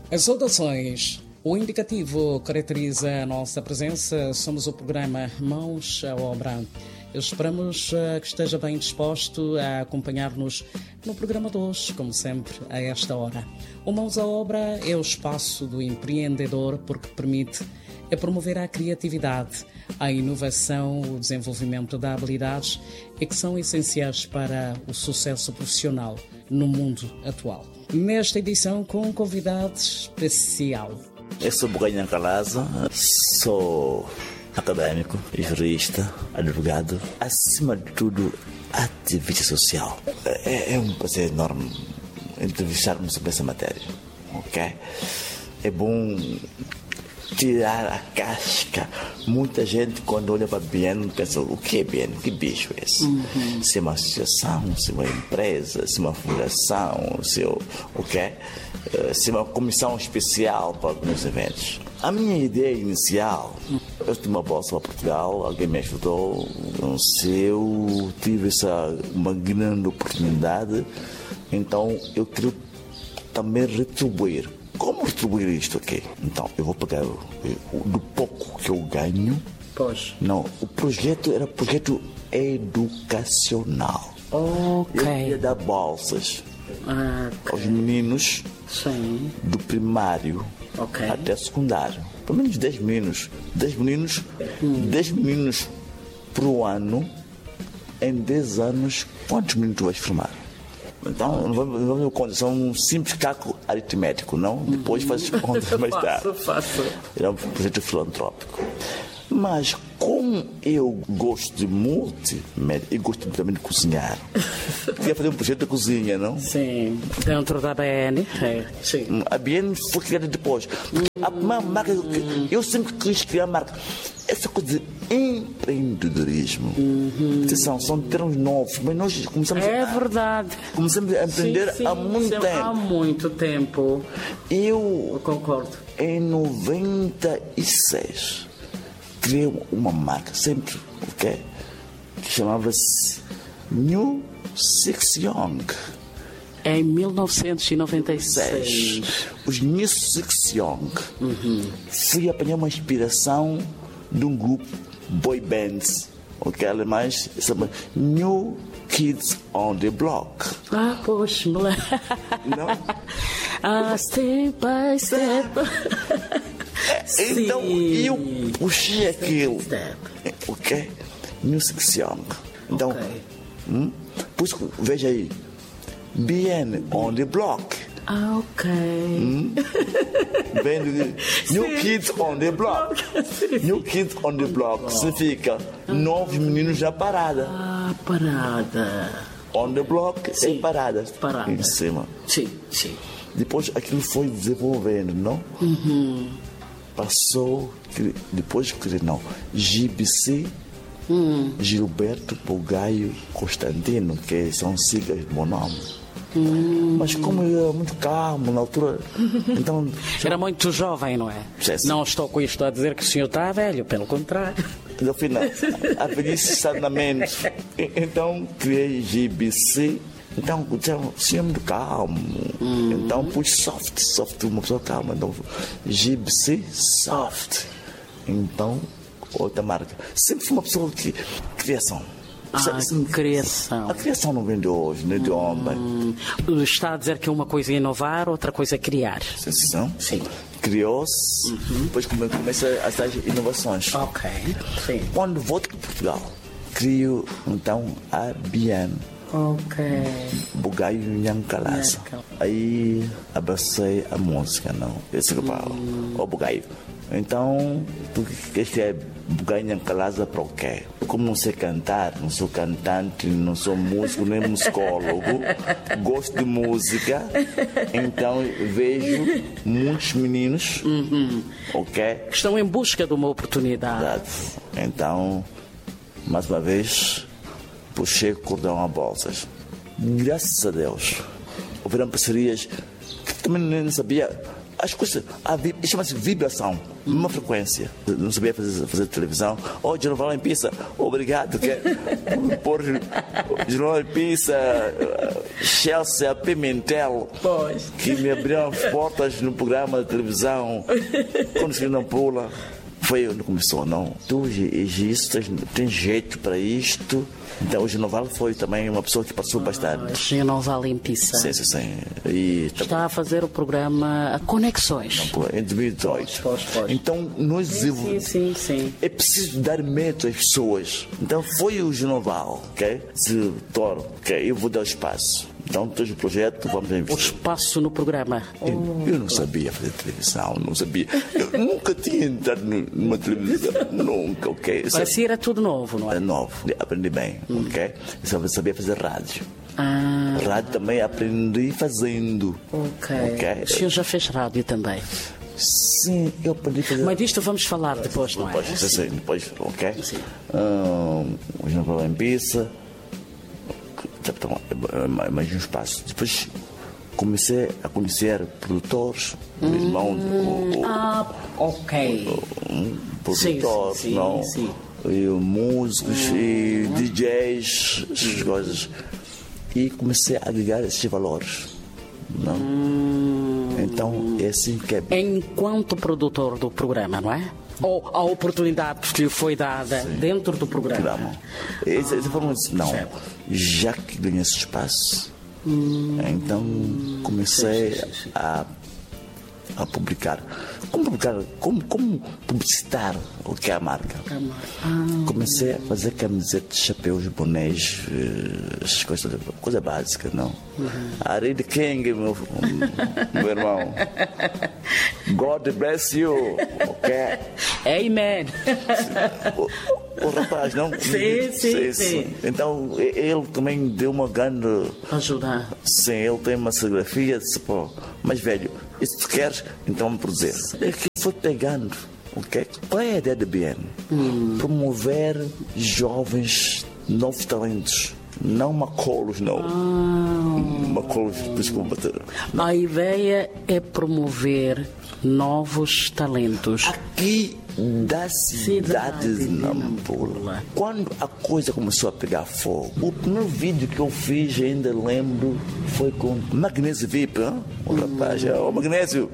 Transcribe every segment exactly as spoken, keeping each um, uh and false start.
As saudações. O indicativo caracteriza a nossa presença. Somos o programa Mãos à Obra. Esperamos que esteja bem disposto a acompanhar-nos no programa de hoje, como sempre, a esta hora. O Mãos à Obra é o espaço do empreendedor porque permite é promover a criatividade, a inovação, o desenvolvimento de habilidades e que são essenciais para o sucesso profissional no mundo atual. Nesta edição com um convidado especial. Eu sou Buganha Calaza, sou acadêmico, jurista, advogado, acima de tudo, ativista social. É, é um prazer enorme entrevistarmos sobre essa matéria, ok? É bom tirar a casca. Muita gente, quando olha para B N, pensa: o que é B N? Que bicho é esse? Uhum. Se é uma associação, se é uma empresa, se é uma fundação, se é, okay? se é uma comissão especial para alguns eventos. A minha ideia inicial, eu tive uma bolsa para Portugal, alguém me ajudou, não sei, eu tive essa uma grande oportunidade, então eu queria também retribuir. Como retribuir isto aqui? Então, eu vou pegar o, o, do pouco que eu ganho. Pois. Não, o projeto era projeto educacional. Ok. Eu ia dar bolsas ah, okay. aos meninos Sim. do primário okay. até secundário. Pelo menos dez meninos. dez meninos, hum. dez meninos por ano. Em dez anos, quantos meninos tu vais formar? Então, não vamos contar, são um simples cálculo aritmético, não? Depois fazes contas mais tarde. Faço. Era um projeto filantrópico. Mas, como eu gosto de multimédia e gosto também de cozinhar, queria fazer um projeto de cozinha, não? Sim, dentro da B N. É. Sim. A B N foi criada depois. Porque a primeira marca, eu sempre quis criar marca. Essa coisa de empreendedorismo. Uhum. Atenção, são termos novos, mas nós começamos é a, verdade. começamos a empreender sim, sim, há muito sim, tempo. Há muito tempo. Eu, eu concordo. Em noventa e seis, criei uma marca, sempre, ok? Que chamava-se New Six Young. Em mil novecentos e noventa e seis. Os New Six Young. Uhum. Fui apanhar uma inspiração de um grupo boy bands, ok, alemães, chama New Kids on the Block. Ah, poxa, moleque. Não? Ah, step by step. Então, eu puxei aquilo, ok? New Six Young. Então, okay. hum, pois, veja aí, B N on the Block. Ah, ok. Hum? Bem, New Sim. Kids on the Block. Sim. New Kids on the Block oh. significa novos meninos na parada. Ah, parada. On the Block Sim. é parada. Parada. Em cima. Sim, sim. Depois aquilo foi desenvolvendo, não? Uhum. Passou, depois que não, G B C, uhum. Gilberto Bugaio Constantino, que são siglas do meu nome. Hum. Mas como eu era muito calmo na altura, então era muito jovem, não é? Sim. Não estou com isto a dizer que o senhor está velho, pelo contrário. No final, a velhice está na mente. Então criei G B C. Então tinha muito calmo. Hum. Então pus soft, soft, uma pessoa calma. Então G B C soft. Então outra marca. Sempre fui uma pessoa que criação. Ah, assim, criação. A criação não vem de hoje, nem de ontem. Hum, está a dizer que uma coisa é inovar, outra coisa é criar. Sensação? Sim. Criou-se, uhum. depois começa as tais inovações. Ok. Sim. Quando volto para Portugal, crio então a B N. Ok. Bugaio Nhancalaza. Aí abracei a música, não? Esse que eu falo. Hum. O Bugaio. Então, tu queres que é Bugaio Nhancalaza para o quê? Como não sei cantar, não sou cantante, não sou músico, nem musicólogo, gosto de música, então vejo muitos meninos, uhum. ok? Que estão em busca de uma oportunidade. Verdade. Então, mais uma vez, puxei o cordão a bolsas. Graças a Deus, houveram parcerias que também nem sabia as coisas, chama-se vibração, uma frequência. Não sabia fazer, fazer televisão. Oh, Jornal em Pisa, obrigado. Que, por Jornal em Pisa, Chelsea Pimentel, pois. Que me abriram portas no programa de televisão. Quando se não pula, foi onde começou, não? Tu, isto, tem jeito para isto. Então, o Genoval foi também uma pessoa que passou bastante. Genoval em Pisa. Sim, sim, sim. E está a fazer o programa Conexões. Em dois mil e dezoito. Pois, pois. Então, nós sim, sim, sim. É preciso dar mérito às pessoas. Então, foi o Genoval, ok? Se torna, ok? Eu vou dar espaço. Então, tens o projeto, vamos investir. O espaço no programa. Eu, eu não sabia fazer televisão, não sabia. Eu nunca tinha entrado numa televisão, nunca, ok? Parecia era tudo novo, não é? Era novo, aprendi bem, hum. ok? Eu sabia fazer rádio. Ah. Rádio também aprendi fazendo. Ok. okay? O senhor já fez rádio também? Sim, eu aprendi a fazer. Mas disto vamos falar depois, não é? Depois, sim, sim, depois, ok? Sim. Um, o Jornal em Pisa. Mais um espaço. Depois comecei a conhecer produtores, hum, meu irmão. O, ah, ok. Um produtor, sim, sim, não? Sim. E músicos hum, e D Js, essas coisas. E comecei a agregar esses valores. Não? Hum, então é assim que é. Enquanto produtor do programa, não é? Ou a oportunidade que lhe foi dada sim. dentro do programa? programa. Essa, essa forma de, não, certo. Já que ganhei esse espaço, hum, então comecei sim, sim, sim. A, a publicar. Como publicar? Como, como publicitar o que é a marca? Ah, comecei a fazer camisetas, chapéus, bonés, essas coisas, coisa básica, não? Uhum. Ari de King, meu, meu irmão. God bless you, ok? Amen. O, o rapaz, não? Sim, sim, sim. Então, ele também deu uma grande... Ajudar. Sim, ele tem uma serigrafia, disse, pô, mas velho, e se tu queres, então vamos produzir. É que foi pegando, ok? Qual é a ideia da B N? Hum. Promover jovens, novos talentos. Não macolos, não. Ah. Macolos, desculpa. A ideia é promover novos talentos. Aqui da cidade de Nampula. Quando a coisa começou a pegar fogo, o primeiro vídeo que eu fiz, ainda lembro, foi com Magnésio V I P. Hein? O rapaz, hum. oh, Magnésio.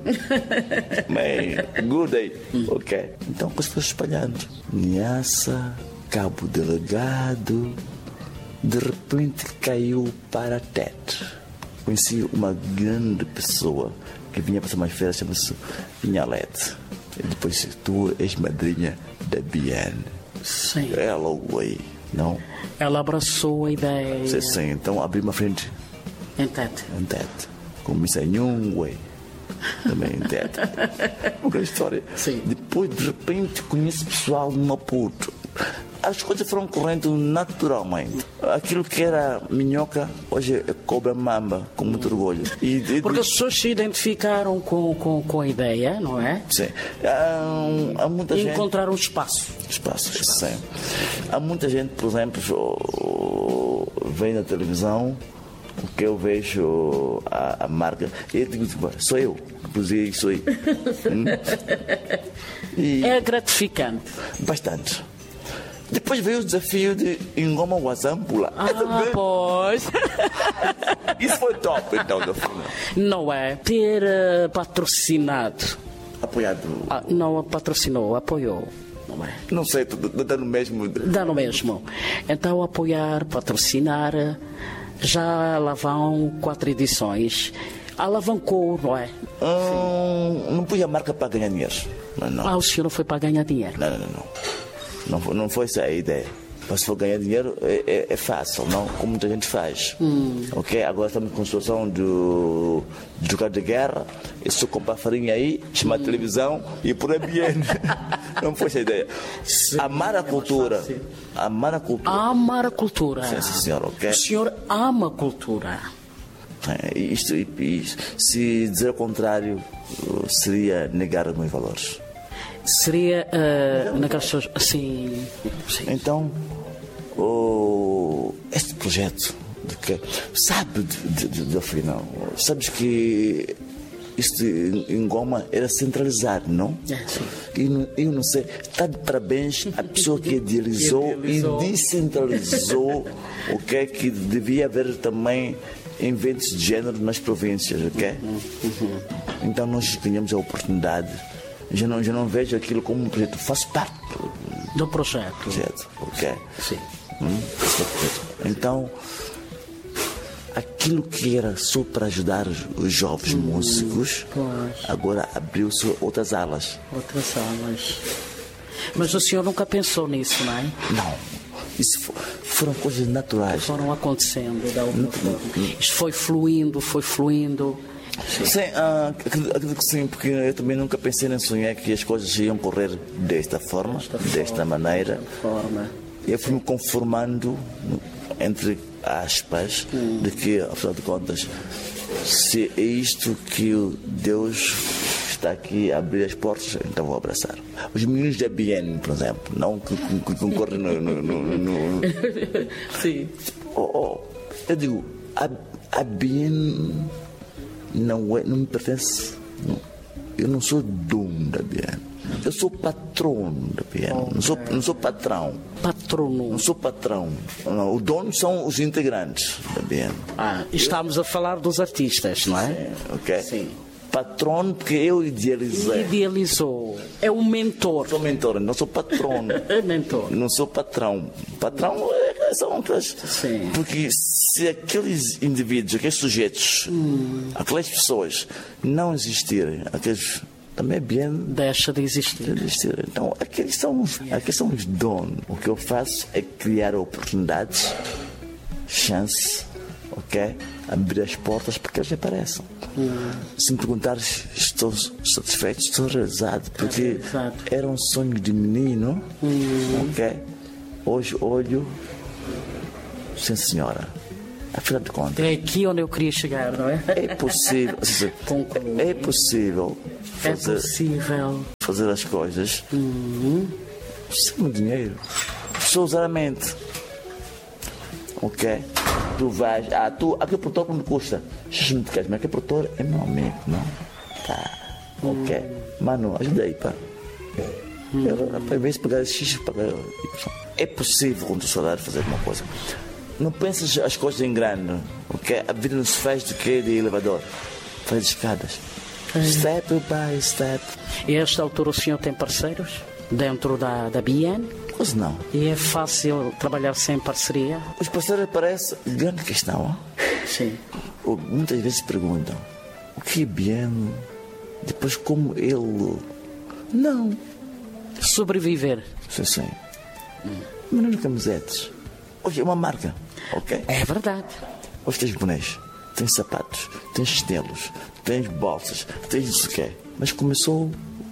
Man, good day. Hum. Ok. Então a coisa foi espalhando. Niassa, Cabo Delegado. De repente caiu para Tete. Conheci uma grande pessoa que vinha passar umas férias, chama-se Vinhalete. E depois tu és madrinha da B N. Sim. Ela foi, não? Ela abraçou a ideia. Sim, sim. Então abri uma frente. Em Tete. Em Tete. Comecei em um way. Também em Tete. Uma grande história. Sim. Depois, de repente, conheço pessoal de Maputo. As coisas foram correndo naturalmente. Aquilo que era minhoca, hoje é cobra mamba, com muito orgulho. E, e, Porque as pessoas se identificaram com, com, com a ideia, não é? Sim. Há, há muita e gente... encontraram espaço. Espaço, espaço. Sim. Há muita gente, por exemplo, vem na televisão, o que eu vejo a, a marca, e eu digo, sou eu, que produzi isso aí. hum? e... É gratificante. Bastante. Depois veio o desafio de Ngoma Wazampula. Ah, pois. Isso foi top, então, no final. Não é? Ter uh, patrocinado. Apoiado. Ah, não patrocinou, apoiou. Não é? Não sei, dá no mesmo. Dá no mesmo. Então, apoiar, patrocinar, já lá vão quatro edições. Alavancou, não é? Hum, não pus a marca para ganhar dinheiro. Não, não. Ah, o senhor não foi para ganhar dinheiro? Não, não, não. não. Não, não foi essa a ideia. Mas se for ganhar dinheiro é, é, é fácil, não? Como muita gente faz. Hum. Ok? Agora estamos com a situação do, de jogar de guerra. É só comprar farinha aí, chamar hum. televisão e por aí bem. Não foi essa a ideia. Sim, amar a cultura. Amar a cultura. Amar a cultura. Sim, sim, senhor, ok? O senhor ama a cultura. É, isto, isto, se dizer o contrário, seria negar os meus valores. Seria uh, naquelas pessoas assim. Sim. Então, oh, este projeto de que sabe de, de, de, de afinal, sabes que isto em Goma era centralizado, não? É, sim. E não- eu não sei, está de parabéns à pessoa que idealizou, Idealizou. e descentralizou o que é que devia haver também eventos de género nas províncias, ok? Então nós ganhamos a oportunidade. Já não, já não vejo aquilo como um projeto, faço parte do Do projeto. projeto, ok? Sim. Hum? Então, aquilo que era só para ajudar os, os jovens músicos, pois. agora abriu-se outras alas. Outras aulas. Mas o senhor nunca pensou nisso, não é? Não, isso fo- foram coisas naturais. Foram acontecendo de alguma forma. Isto foi fluindo, foi fluindo. Sim, ah, acredito, acredito que sim, porque eu também nunca pensei nem sonhei que as coisas iam correr desta forma, desta maneira. Forma. Eu fui-me conformando, entre aspas, de que, afinal de contas, se é isto que o Deus está aqui a abrir as portas, então vou abraçar. Os meninos da B N, por exemplo, não que, que- que concorrem no. no, no, no- Sim. Oh, oh, eu digo, a, a B N não, é, não me pertence. Não. Eu não sou dono da B N. Eu sou patrono da B N. Não, sou, não sou patrão. Patrono. Não sou patrão. Não, o dono são os integrantes da B N. Ah, estamos a falar dos artistas, não é? Ok? Sim. Patrono porque eu idealizei. Idealizou. É um mentor. Sou mentor, não sou patrono. É mentor. Não sou patrão. Patrão é, são aquelas. Sim. Porque se aqueles indivíduos, aqueles sujeitos, aquelas pessoas não existirem, aqueles também é bem Deixa de existir. de existir. Então, aqueles são, os- aqueles são os donos. O que eu faço é criar oportunidades, chance, ok? Abrir as portas para que eles apareçam. Se me perguntares, estou satisfeito, estou realizado, porque Realizado. era um sonho de menino, ok? Hoje olho, sim senhora, afinal de contas, É aqui onde eu queria chegar, não é? é possível, Concluo. é possível É fazer, possível. fazer as coisas sem dinheiro, só usar a mente, ok? Tu vais, ah, tu, aquele produtor quanto custa? X mil queres, mas aquele produtor é meu amigo, não? Tá, ok. Mano, ajuda aí, pá. Eu, rapaz, em vez de pagar X, pagar Y. É possível com o teu salário fazer alguma coisa. Não penses as coisas em grande, ok? A vida não se faz do que de elevador, faz de escadas. Step by step. E a esta altura o senhor tem parceiros dentro da, da B N? Pois não. E é fácil trabalhar sem parceria? Os parceiros parecem grande questão, ó. Sim. Ou muitas vezes perguntam o que é bem, depois como ele. Não, Sobreviver. sei sim. Menino camisetas. Hoje é uma marca, ok? É verdade. Hoje tens bonés, tens sapatos, tens chinelos, tens bolsas, tens isso que é. Mas começou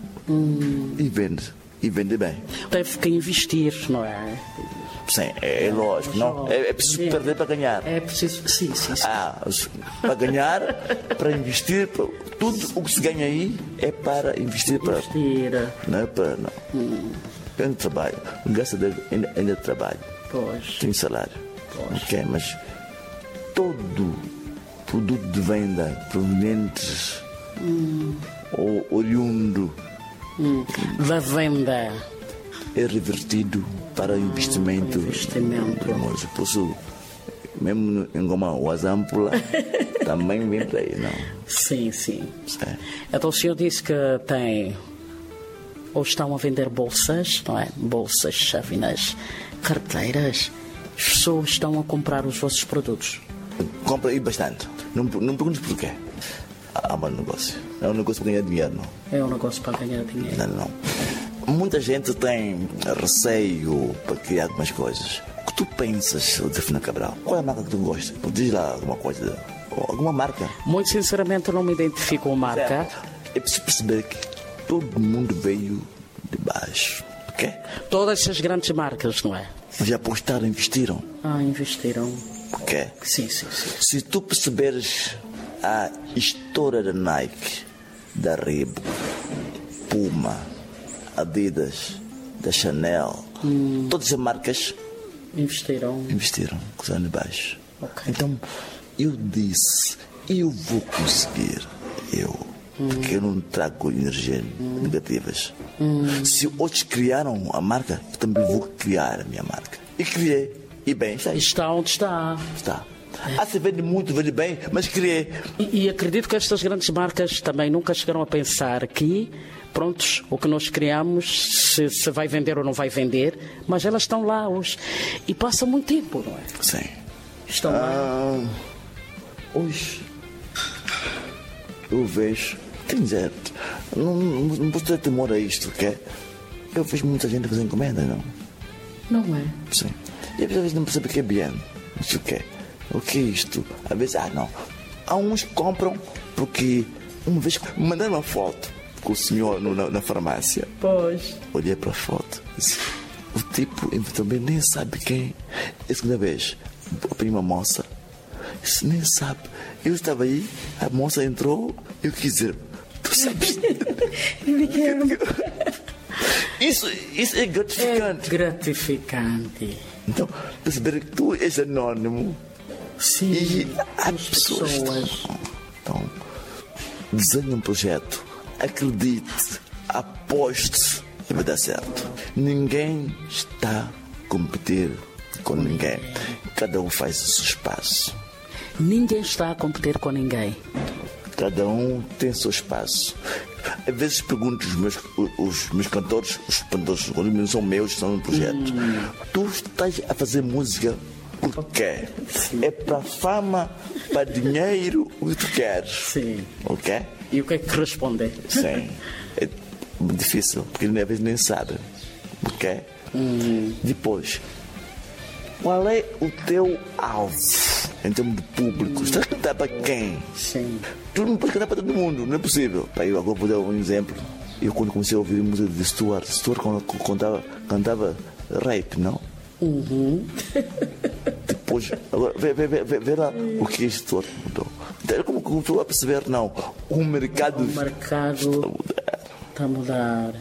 e vende. E vende bem. Teve que investir, não é? Sim, é, é lógico, não? É, é preciso Sim. perder para ganhar. É preciso. Sim, sim, sim. Ah, os- para ganhar, para investir, para- tudo o que se ganha aí é para investir para. Investir. Não é para. Não. Eu ainda trabalho, graças a Deus ainda, ainda trabalho, Pois. tenho salário. Ok, mas todo produto de venda provenientes ou oriundo Da venda. é revertido para investimento. investimento. do músico. Por isso, mesmo em Goma, o Azampula também vem para aí, não? Sim, sim. É. Então o senhor disse que tem. Ou estão a vender bolsas, não é? Bolsas, chavinas, carteiras. As pessoas estão a comprar os vossos produtos. Compra aí bastante. Não, não perguntes porquê. Há um negócio. É um negócio para ganhar dinheiro, não? É um negócio para ganhar dinheiro. Não, não. Muita gente tem receio para criar algumas coisas. O que tu pensas, Delfina Cabral? Qual é a marca que tu gosta? Diz lá alguma coisa. Alguma marca. Muito sinceramente, eu não me identifico com marca. É preciso perceber que todo mundo veio de baixo. Ok? Todas essas grandes marcas, não é? Já apostaram, investiram. Ah, investiram. Ok? Sim, sim, sim. Se tu perceberes a história da Nike, da Reebok, Puma, Adidas, da Chanel, todas as marcas Investiram. investiram, começaram de baixo. Ok. Então, eu disse, eu vou conseguir. Eu, hum. porque eu não trago energias hum. negativas. Hum. Se outros criaram a marca, eu também vou criar a minha marca. E criei. E bem, está aí. Está onde está. Está. Ah, se vende muito, vende bem, mas criei. E, e acredito que estas grandes marcas também nunca chegaram a pensar que, prontos, o que nós criamos, se, se vai vender ou não vai vender, mas elas estão lá hoje. E passa muito tempo, não é? Sim. Estão lá. Ah, hoje, eu vejo, quer dizer, não, não, não posso ter temor a isto, ok? Eu vejo muita gente fazer encomenda, não? Não é? Sim. E às vezes não percebe o que é bem. Isso o que é? O que é isto? Às vezes, ah, não. Há uns que compram porque uma vez me mandaram uma foto com o senhor no, na, na farmácia. Pois. Olhei para a foto. Disse, o tipo também nem sabe quem. É a segunda vez. A prima moça. Disse, nem sabe. Eu estava aí, a moça entrou. Eu quis dizer, tu sabes? isso, isso é gratificante. É gratificante. Então, perceber que tu és anónimo. Sim, e há pessoas. pessoas. Então, desenhe um projeto, acredite, aposte e vai dar certo. Ninguém está a competir com ninguém. Cada um faz o seu espaço. Ninguém está a competir com ninguém. Cada um tem o seu espaço. Às vezes pergunto os meus, os meus cantores, os cantores não são meus, são um projeto. Hum. Tu estás a fazer música por quê? É para fama, para dinheiro, o que tu queres. Sim. Ok? E o que é que responder? Sim. É difícil, porque às vezes nem sabe. Ok? Hum. Depois, qual é o teu alvo em termos de público? Hum. Estás a cantar para quem? Sim. Tu não podes cantar para todo mundo, não é possível. Eu agora vou dar um exemplo. Eu quando comecei a ouvir a música de Stuart, Stuart cantava, cantava rape, não? Uhum. Depois, agora, vê, vê, vê, vê lá o que isto mudou. Então, como começou a perceber, não, o mercado, o mercado está a mudar. Está a mudar.